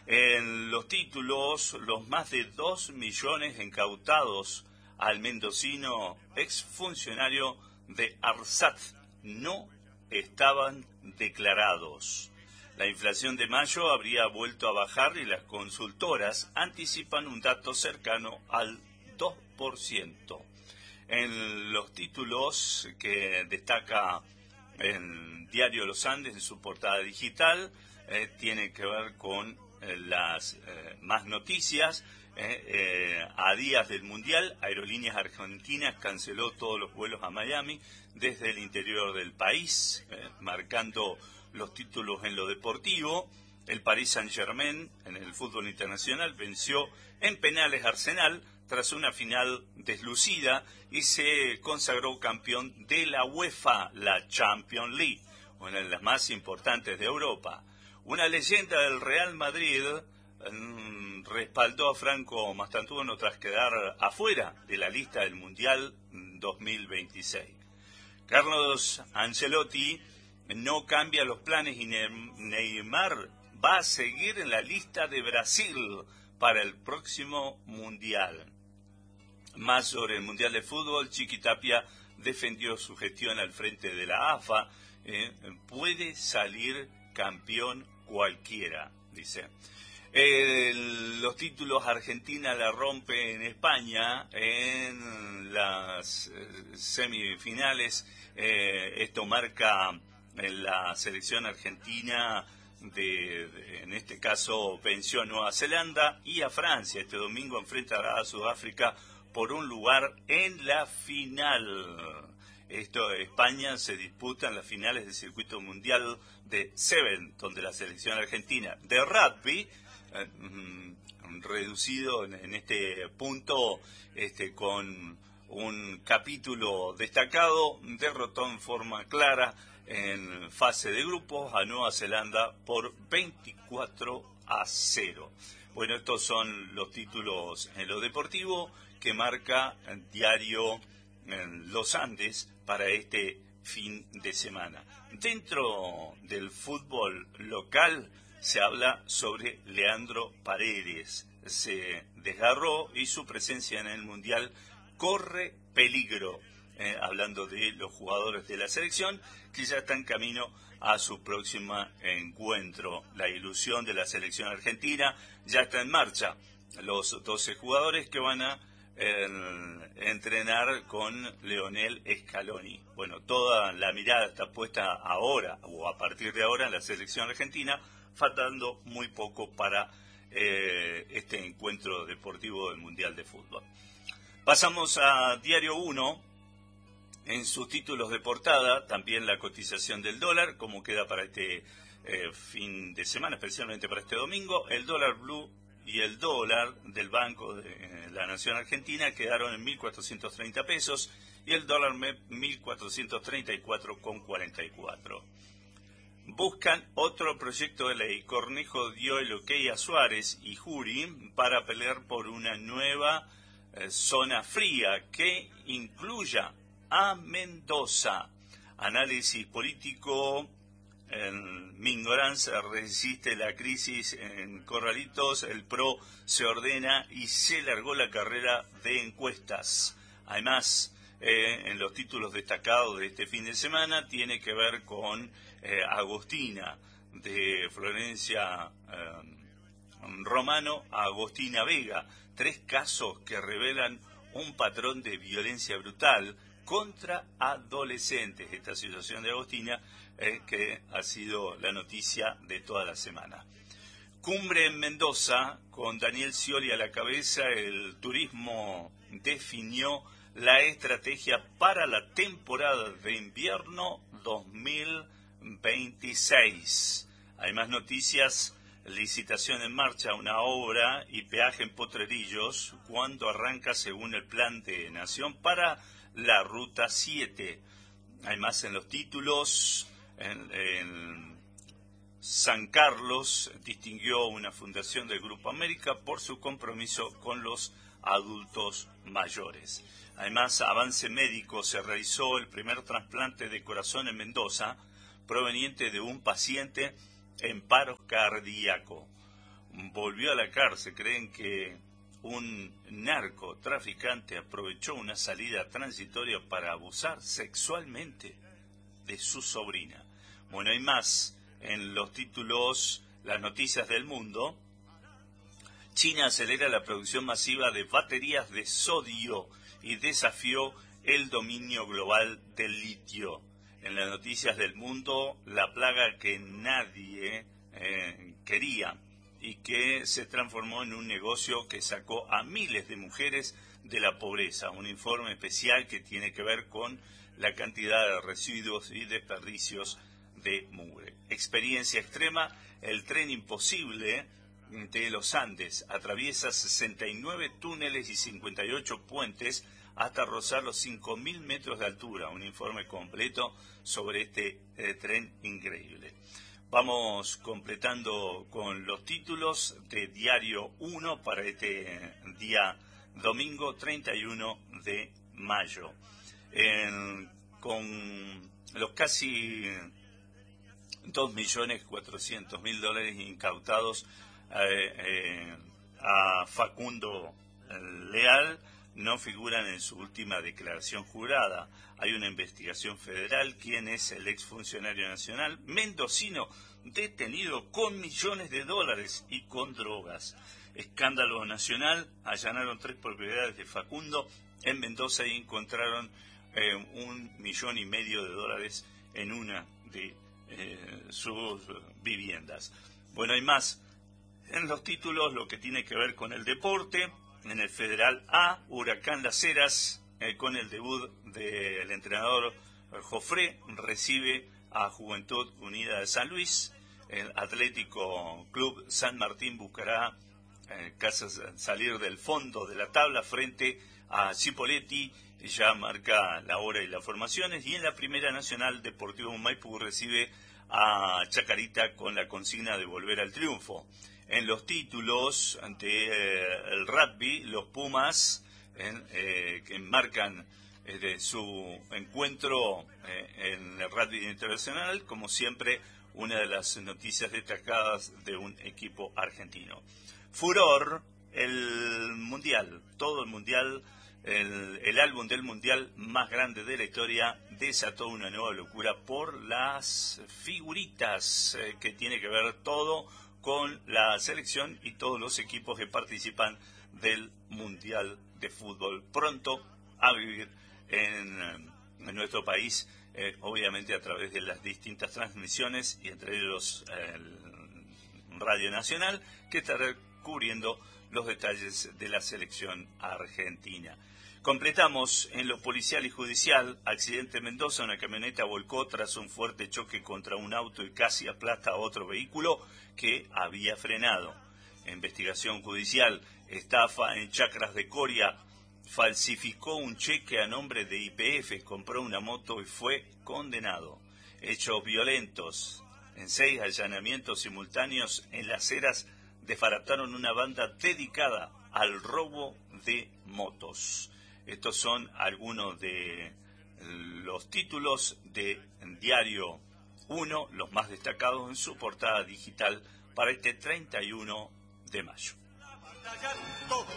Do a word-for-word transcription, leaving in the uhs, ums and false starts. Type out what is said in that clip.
En los títulos, los más de dos millones incautados al mendocino exfuncionario de ARSAT no estaban declarados. La inflación de mayo habría vuelto a bajar y las consultoras anticipan un dato cercano al dos por ciento. En los títulos que destaca el diario Los Andes en su portada digital, eh, tiene que ver con eh, las eh, más noticias. Eh, eh, a días del Mundial, Aerolíneas Argentinas canceló todos los vuelos a Miami desde el interior del país, eh, marcando los títulos en lo deportivo. El Paris Saint-Germain, en el fútbol internacional, venció en penales a Arsenal tras una final deslucida y se consagró campeón de la UEFA, la Champions League, una de las más importantes de Europa. Una leyenda del Real Madrid mmm, respaldó a Franco Mastantuono tras quedar afuera de la lista del Mundial dos mil veintiséis. Carlos Ancelotti no cambia los planes y Neymar va a seguir en la lista de Brasil para el próximo Mundial. Más sobre el Mundial de Fútbol, Chiqui Tapia defendió su gestión al frente de la A F A. Eh, puede salir campeón cualquiera, dice. Eh, los títulos, Argentina la rompe en España en las eh, semifinales. Eh, esto marca en la selección argentina, de, de, en este caso venció a Nueva Zelanda y a Francia. Este domingo enfrentará a Sudáfrica por un lugar en la final. Esto, España se disputa en las finales del circuito mundial de Seven, donde la selección argentina de rugby, eh, mm, reducido en, en este punto, este, con un capítulo destacado, derrotó en forma clara en fase de grupos a Nueva Zelanda por veinticuatro a cero. Bueno, estos son los títulos en lo deportivo que marca el diario en Los Andes para este fin de semana. Dentro del fútbol local se habla sobre Leandro Paredes. Se desgarró y su presencia en el Mundial corre peligro. Eh, hablando de los jugadores de la selección que ya están en camino a su próximo encuentro. La ilusión de la selección argentina ya está en marcha. Los doce jugadores que van a eh, entrenar con Leonel Scaloni. Bueno, toda la mirada está puesta ahora o a partir de ahora en la selección argentina, faltando muy poco para eh, este encuentro deportivo del Mundial de Fútbol. Pasamos a Diario uno. En sus títulos de portada, también la cotización del dólar, como queda para este eh, fin de semana, especialmente para este domingo. El dólar blue y el dólar del Banco de eh, la Nación Argentina quedaron en mil cuatrocientos treinta pesos y el dólar M E P mil cuatrocientos treinta y cuatro con cuarenta y cuatro. Buscan otro proyecto de ley. Cornejo dio el ok a Suárez y Jury para pelear por una nueva eh, zona fría que incluya a Mendoza. Análisis político. En Mingoranza resiste la crisis en Corralitos. El P R O se ordena y se largó la carrera de encuestas. Además, eh, en los títulos destacados de este fin de semana tiene que ver con eh, Agostina, de Florencia eh, Romano a Agostina Vega. Tres casos que revelan un patrón de violencia brutal contra adolescentes. Esta situación de Agostina eh, que ha sido la noticia de toda la semana. Cumbre en Mendoza, con Daniel Scioli a la cabeza, el turismo definió la estrategia para la temporada de invierno dos mil veintiséis. Hay más noticias. Licitación en marcha, una obra y peaje en Potrerillos, cuando arranca según el plan de Nación para la Ruta siete. Hay más en los títulos. En, en San Carlos distinguió una fundación del Grupo América por su compromiso con los adultos mayores. Además, avance médico, se realizó el primer trasplante de corazón en Mendoza, proveniente de un paciente en paro cardíaco. volvió a la cárcel. Creen que un narcotraficante aprovechó una salida transitoria para abusar sexualmente de su sobrina. Bueno, hay más en los títulos, las noticias del mundo. China acelera la producción masiva de baterías de sodio y desafió el dominio global del litio. En las noticias del mundo, la plaga que nadie eh, quería y que se transformó en un negocio que sacó a miles de mujeres de la pobreza. Un informe especial que tiene que ver con la cantidad de residuos y desperdicios de mugre. Experiencia extrema, el tren imposible de los Andes atraviesa sesenta y nueve túneles y cincuenta y ocho puentes hasta rozar los cinco mil metros de altura. Un informe completo sobre este eh, tren increíble. Vamos completando con los títulos de Diario uno para este día domingo treinta y uno de mayo. En, con los casi dos millones cuatrocientos mil dólares incautados eh, eh, a Facundo Leal, no figuran en su última declaración jurada. Hay una investigación federal. ¿Quién es el exfuncionario nacional mendocino detenido con millones de dólares y con drogas? Escándalo nacional. Allanaron tres propiedades de Facundo en Mendoza y encontraron eh, un millón y medio de dólares en una de eh, sus viviendas. Bueno, hay más en los títulos, lo que tiene que ver con el deporte. En el Federal A, Huracán Las Heras, eh, con el debut del entrenador Jofré, recibe a Juventud Unida de San Luis. El Atlético Club San Martín buscará eh, casas, salir del fondo de la tabla frente a Cipolletti, ya marca la hora y las formaciones. Y en la Primera Nacional, Deportivo Maipú recibe a Chacarita con la consigna de volver al triunfo. En los títulos, ante eh, el rugby, los Pumas, eh, eh, que marcan eh, de su encuentro eh, en el rugby internacional, como siempre, una de las noticias destacadas de un equipo argentino. Furor, el Mundial, todo el Mundial, el, el álbum del Mundial más grande de la historia, desató una nueva locura por las figuritas, eh, que tiene que ver todo con la selección y todos los equipos que participan del Mundial de Fútbol. Pronto a vivir en, en nuestro país, eh, obviamente a través de las distintas transmisiones y entre ellos el Radio Nacional, que estará cubriendo los detalles de la selección argentina. Completamos en lo policial y judicial. Accidente en Mendoza, una camioneta volcó tras un fuerte choque contra un auto y casi aplasta a otro vehículo que había frenado. Investigación judicial, estafa en Chacras de Coria, falsificó un cheque a nombre de Y P F, compró una moto y fue condenado. Hechos violentos, en seis allanamientos simultáneos en Las Heras desbarataron una banda dedicada al robo de motos. Estos son algunos de los títulos de Diario uno, los más destacados en su portada digital para este treinta y uno de mayo.